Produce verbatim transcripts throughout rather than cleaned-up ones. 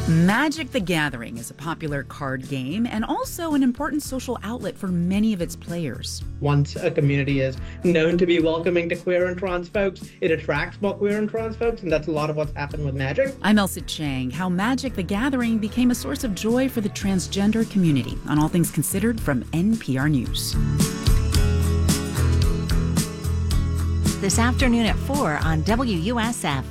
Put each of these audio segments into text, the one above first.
Magic the Gathering is a popular card game and also an important social outlet for many of its players. Once a community is known to be welcoming to queer and trans folks, it attracts more queer and trans folks, and that's a lot of what's happened with Magic. I'm Elsa Chang. How Magic the Gathering became a source of joy for the transgender community on All Things Considered from N P R News. This afternoon at four on W U S F.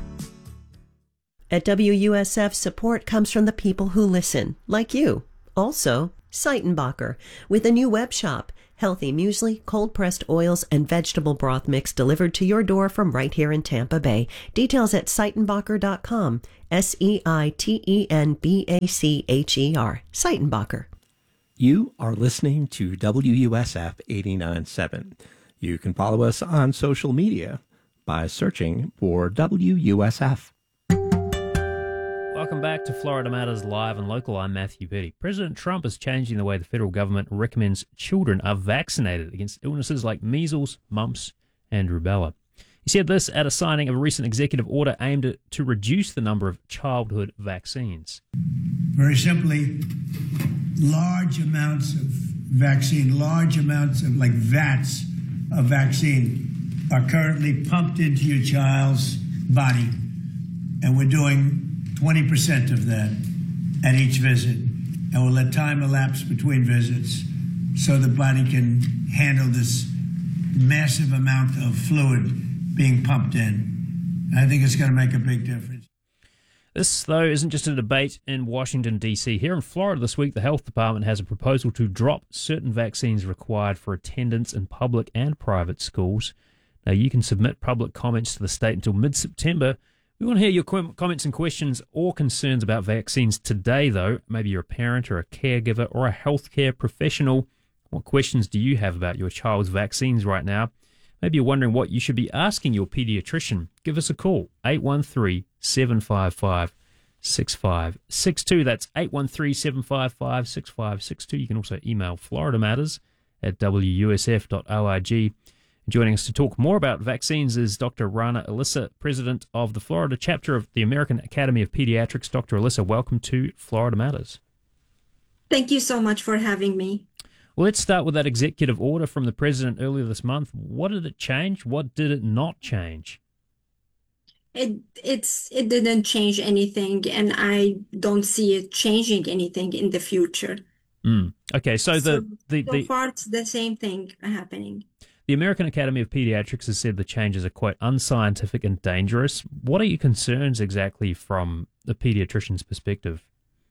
At W U S F, support comes from the people who listen, like you. Also, Seitenbacher, with a new web shop. Healthy muesli, cold-pressed oils, and vegetable broth mix delivered to your door from right here in Tampa Bay. Details at seitenbacher dot com. S E I T E N B A C H E R. Seitenbacher. You are listening to W U S F eighty-nine point seven. You can follow us on social media by searching for W U S F. Welcome back to Florida Matters Live and Local. I'm Matthew Petty. President Trump is changing the way the federal government recommends children are vaccinated against illnesses like measles, mumps, and rubella. He said this at a signing of a recent executive order aimed at, to reduce the number of childhood vaccines. Very simply, large amounts of vaccine, large amounts of, like vats of vaccine, are currently pumped into your child's body, and we're doing twenty percent of that at each visit, and we'll let time elapse between visits so the body can handle this massive amount of fluid being pumped in. I think it's going to make a big difference. This, though, isn't just a debate in Washington, D C. Here in Florida this week, the health department has a proposal to drop certain vaccines required for attendance in public and private schools. Now, you can submit public comments to the state until mid-September. We want to hear your comments and questions or concerns about vaccines today, though. Maybe you're a parent or a caregiver or a healthcare professional. What questions do you have about your child's vaccines right now? Maybe you're wondering what you should be asking your pediatrician. Give us a call, eight one three, seven five five, six five six two. That's eight one three, seven five five, six five six two. You can also email Florida Matters at w u s f dot org. Joining us to talk more about vaccines is Doctor Rana Issa, President of the Florida chapter of the American Academy of Pediatrics. Doctor Issa, welcome to Florida Matters. Thank you so much for having me. Well, let's start with that executive order from the President earlier this month. What did it change? What did it not change? It it's it didn't change anything, and I don't see it changing anything in the future. Mm. Okay, so, so the, the, so the far it's the same thing happening. The American Academy of Pediatrics has said the changes are quite unscientific and dangerous. What are your concerns exactly from the pediatrician's perspective?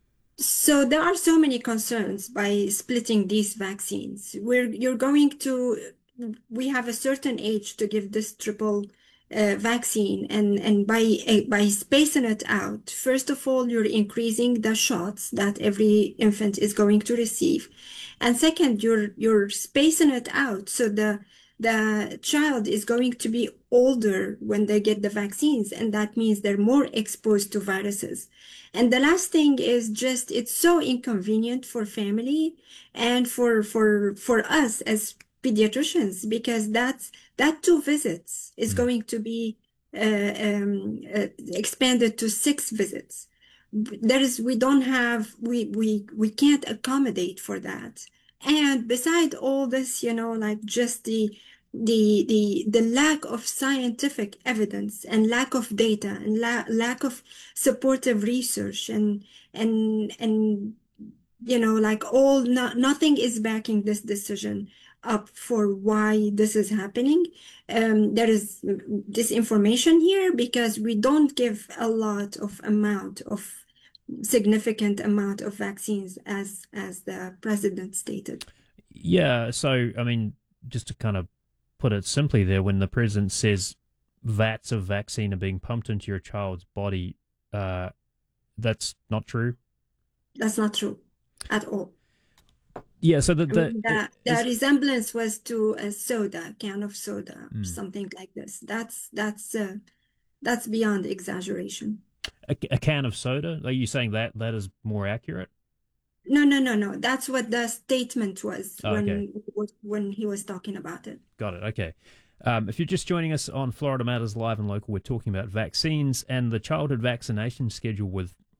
So there are so many concerns by splitting these vaccines. We're you're going to we have a certain age to give this triple uh, vaccine, and and by uh, by spacing it out, first of all, you're increasing the shots that every infant is going to receive, and second, you're you're spacing it out so the the child is going to be older when they get the vaccines, and that means they're more exposed to viruses. And the last thing is just, it's so inconvenient for family and for for for us as pediatricians, because that's that two visits is going to be uh, um, uh, expanded to six visits. There is, we don't have, we we we can't accommodate for that. And beside all this, you know, like just the the the the lack of scientific evidence and lack of data and la lack of supportive research and and and you know, like all no nothing is backing this decision up for why this is happening. Um, there is disinformation here because we don't give a lot of amount of significant amount of vaccines as as the president stated. Yeah, so I mean, just to kind of put it simply there, when the president says vats of vaccine are being pumped into your child's body, uh, that's not true? That's not true at all. Yeah, so the... the, I mean, the, the resemblance was to a soda, can of soda, mm. something like this. That's, that's, uh, that's beyond exaggeration. A, a can of soda? Are you saying that that is more accurate? No, no, no, no. That's what the statement was oh, when okay. when he was talking about it. Got it. Okay. Um, if you're just joining us on Florida Matters Live and Local, we're talking about vaccines and the childhood vaccination schedule with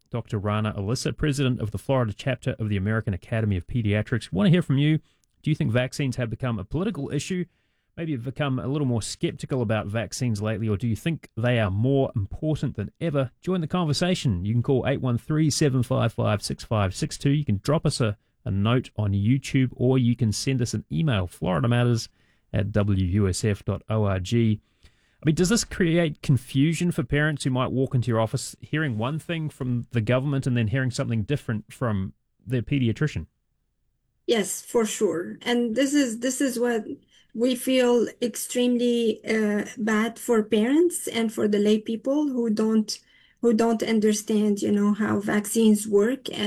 Doctor Rana Alyssa, president of the Florida chapter of the American Academy of Pediatrics. We want to hear from you. Do you think vaccines have become a political issue? Maybe you've become a little more skeptical about vaccines lately, or do you think they are more important than ever? Join the conversation. You can call eight one three, seven five five, six five six two. You can drop us a, a note on YouTube, or you can send us an email, florida matters at w u s f dot org. I mean, does this create confusion for parents who might walk into your office hearing one thing from the government and then hearing something different from their pediatrician? Yes, for sure. And this is this is what we feel extremely uh, bad for parents and for the lay people who don't who don't understand, you know, how vaccines work. And